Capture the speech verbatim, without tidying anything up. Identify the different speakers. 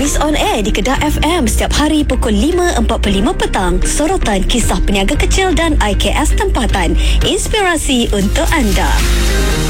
Speaker 1: Terus on air di Kedah F M setiap hari pukul lima empat puluh lima petang. Sorotan kisah peniaga kecil dan I K S tempatan. Inspirasi untuk anda.